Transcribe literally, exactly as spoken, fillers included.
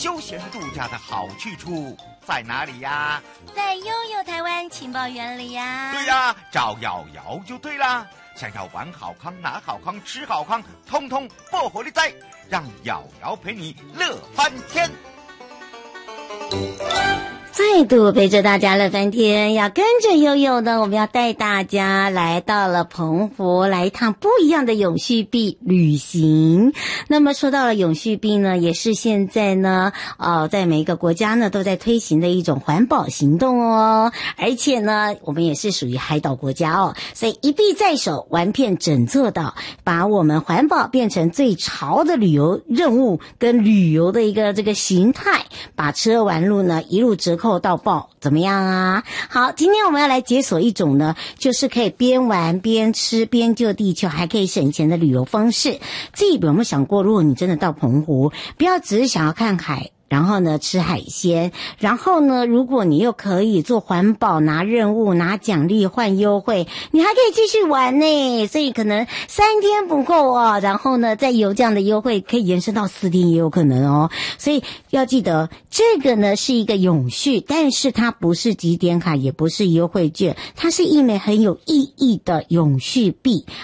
休闲度假的好去处在哪里呀？ 在悠悠台湾情报园里呀。 对呀，找瑶瑶就对啦。想要玩好康、拿好康、吃好康，通通不火力在，让瑶瑶陪你乐翻天。 再度陪着大家乐翻天，要跟着悠悠呢，我们要带大家来到了澎湖，来一趟不一样的永续币旅行。那么说到了永续币呢，也是现在呢，呃，在每一个国家呢都在推行的一种环保行动哦。而且呢，我们也是属于海岛国家哦，所以一币在手，玩遍整座岛，把我们环保变成最潮的旅游任务跟旅游的一个这个形态，把吃喝玩乐呢一路折扣到爆，怎么样啊？好，今天我们要来解锁一种呢，就是可以边玩边吃边救地球，还可以省钱的旅游方式。自己有没有想过，如果你真的到澎湖，不要只是想要看海，然后呢吃海鲜，然后呢如果你又可以做环保，拿任务拿奖励换优惠，你还可以继续玩呢。所以可能三天不够哦，然后呢再有这样的优惠可以延伸到四天也有可能哦。所以要记得这个呢是一个永续，但是它不是集点卡，也不是优惠券，它是一枚很有意义的永续币。